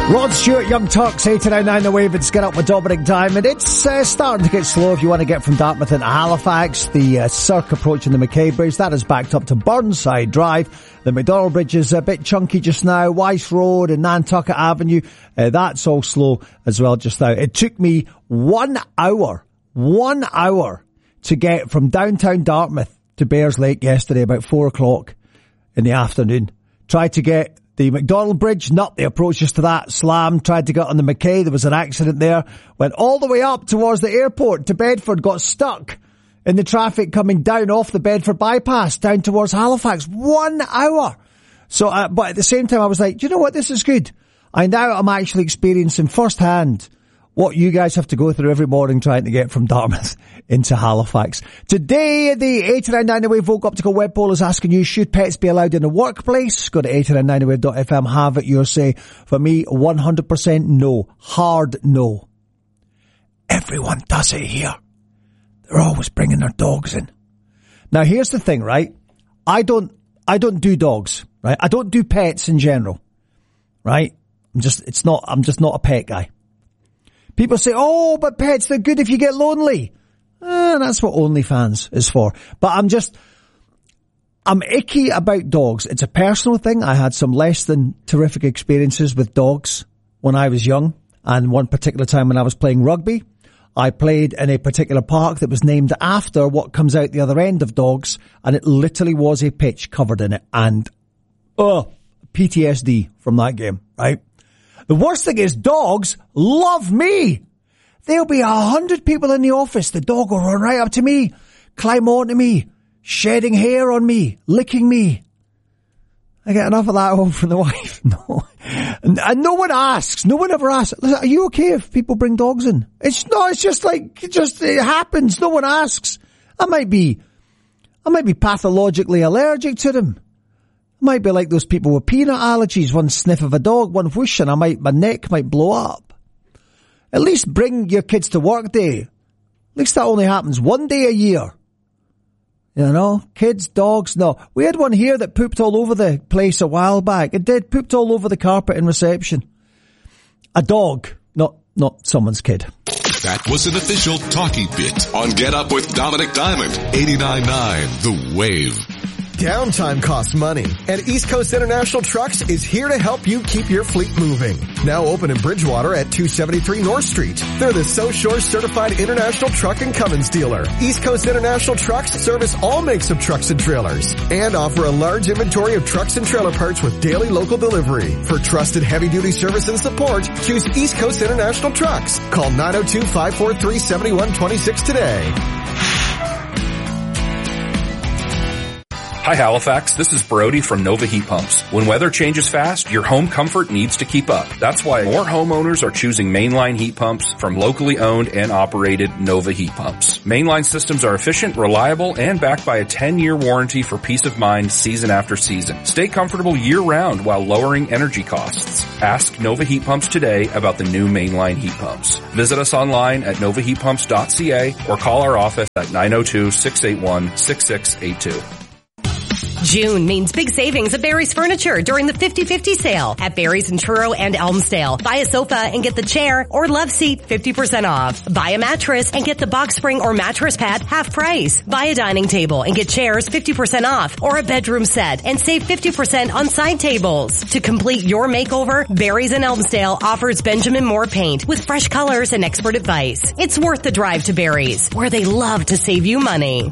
Rod Stewart, Young Turks, 89.9 The Wave, and Skin Up with Dominic Diamond. It's starting to get slow if you want to get from Dartmouth into Halifax. The Cirque approaching the Mackay Bridge, that is backed up to Burnside Drive. The McDonald Bridge is a bit chunky just now. Weiss Road and Nantucket Avenue, that's all slow as well just now. It took me 1 hour to get from downtown Dartmouth to Bears Lake yesterday about 4 o'clock in the afternoon. Tried to get the McDonald Bridge, not the approaches to that, slammed. Tried to get on the Mackay, there was an accident there. Went all the way up towards the airport to Bedford, got stuck in the traffic coming down off the Bedford bypass down towards Halifax. 1 hour. So, but at the same time I was like, you know what, this is good. I'm actually experiencing firsthand what you guys have to go through every morning trying to get from Dartmouth into Halifax. Today, the 89.9 The Wave Vogue Optical Web Poll is asking you, should pets be allowed in the workplace? Go to 89.9thewave.fm, have it your say. For me, 100% no. Hard no. Everyone does it here. They're always bringing their dogs in. Now, here's the thing, right? I don't do dogs, right? I don't do pets in general, right? I'm just not a pet guy. People say, oh, but pets, they're good if you get lonely. That's what OnlyFans is for. But I'm icky about dogs. It's a personal thing. I had some less than terrific experiences with dogs when I was young. And one particular time when I was playing rugby, I played in a particular park that was named after what comes out the other end of dogs. And it literally was a pitch covered in it. And, PTSD from that game, right? The worst thing is dogs love me. There'll be 100 people in the office. The dog will run right up to me, climb onto me, shedding hair on me, licking me. I get enough of that home from the wife. No. And no one asks. No one ever asks, are you okay if people bring dogs in? It's just it happens. No one asks. I might be pathologically allergic to them. Might be like those people with peanut allergies. One sniff of a dog, one whoosh, and my neck might blow up. At least bring your kids to work day. At least that only happens one day a year. You know, kids, dogs, no. We had one here that pooped all over the place a while back. It did, pooped all over the carpet in reception. A dog, not someone's kid. That was an official talking bit on Get Up with Dominic Diamond, 89.9 The Wave. Downtime costs money, and East Coast International Trucks is here to help you keep your fleet moving. Now open in Bridgewater at 273 North Street. They're the So Shore Certified International Truck and Cummins dealer. East Coast International Trucks service all makes of trucks and trailers and offer a large inventory of trucks and trailer parts with daily local delivery. For trusted heavy-duty service and support, choose East Coast International Trucks. Call 902-543-7126 today. Hi Halifax, this is Brody from Nova Heat Pumps. When weather changes fast, your home comfort needs to keep up. That's why more homeowners are choosing mainline heat pumps from locally owned and operated Nova Heat Pumps. Mainline systems are efficient, reliable, and backed by a 10-year warranty for peace of mind season after season. Stay comfortable year-round while lowering energy costs. Ask Nova Heat Pumps today about the new mainline heat pumps. Visit us online at novaheatpumps.ca or call our office at 902-681-6682. June means big savings at Barry's Furniture during the 50-50 sale at Barry's in Truro and Elmsdale. Buy a sofa and get the chair or love seat 50% off. Buy a mattress and get the box spring or mattress pad half price. Buy a dining table and get chairs 50% off, or a bedroom set and save 50% on side tables. To complete your makeover, Barry's in Elmsdale offers Benjamin Moore paint with fresh colors and expert advice. It's worth the drive to Barry's, where they love to save you money.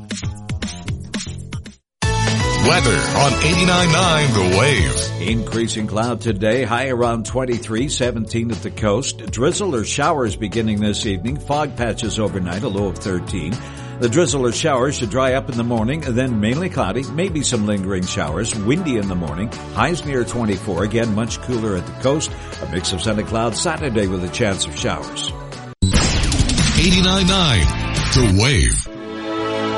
Weather on 89.9 The Wave. Increasing cloud today, high around 23, 17 at the coast. Drizzle or showers beginning this evening. Fog patches overnight, a low of 13. The drizzle or showers should dry up in the morning, then mainly cloudy, maybe some lingering showers. Windy in the morning, highs near 24. Again, much cooler at the coast. A mix of sun and clouds Saturday with a chance of showers. 89.9 The Wave.